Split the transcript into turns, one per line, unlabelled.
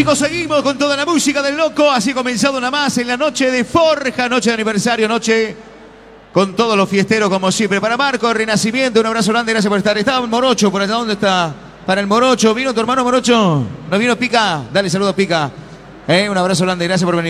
chicos, seguimos con toda la música del loco. Así ha comenzado una más en la noche de Forja, noche de aniversario, noche con todos los fiesteros como siempre. Para Marco, Renacimiento, un abrazo grande, gracias por estar. Estaba el Morocho por allá, ¿dónde está? Para el Morocho, ¿vino tu hermano Morocho? ¿No vino Pica? Dale saludos Pica. Un abrazo grande, gracias por venir.